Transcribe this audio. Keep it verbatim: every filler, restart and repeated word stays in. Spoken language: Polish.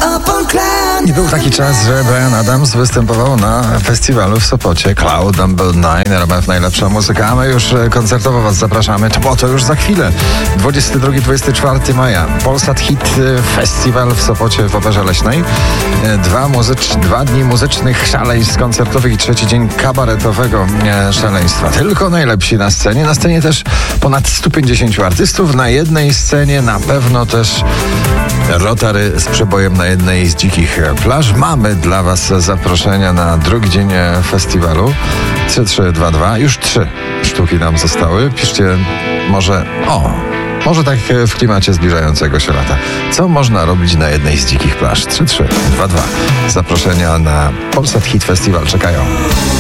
I był taki czas, że Bryan Adams występował na festiwalu w Sopocie Cloud Number nine, R M F Najlepsza Muzyka, a my już koncertowo was zapraszamy, to bo to już za chwilę, dwudziestego drugiego do dwudziestego czwartego maja, Polsat Hit Festiwal w Sopocie w Operze Leśnej, dwa, muzycz, dwa dni muzycznych szaleństw koncertowych i trzeci dzień kabaretowego szaleństwa. Tylko najlepsi na scenie, na scenie też ponad stu pięćdziesięciu artystów, na jednej scenie na pewno też Rotary z przebojem na jednej z dzikich plaż. Mamy dla was zaproszenia na drugi dzień festiwalu. trzy trzy dwa dwa. Już trzy sztuki nam zostały. Piszcie może o, może tak w klimacie zbliżającego się lata. Co można robić na jednej z dzikich plaż? trzy trzy dwa dwa. Zaproszenia na Polsat Hit Festiwal czekają.